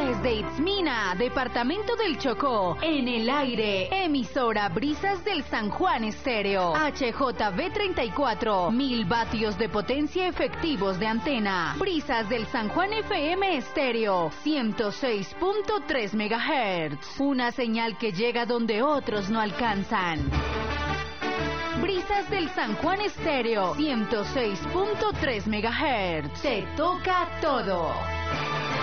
Desde Itzmina, departamento del Chocó, en el aire, emisora Brisas del San Juan Estéreo, HJB 34, 1000 vatios de potencia efectivos de antena. Brisas del San Juan FM Estéreo, 106.3 MHz, una señal que llega donde otros no alcanzan. Brisas del San Juan Estéreo, 106.3 MHz, te toca todo.